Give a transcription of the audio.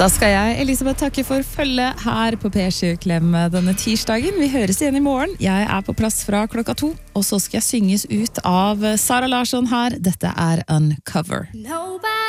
Da skal jeg, Elisabeth, takke for følge her på P7 Klem denne tirsdagen. Vi høres igjen i morgen. Jeg er på plass fra 2:00, og så skal jeg synges ut av Sara Larsson her. Dette er Uncover.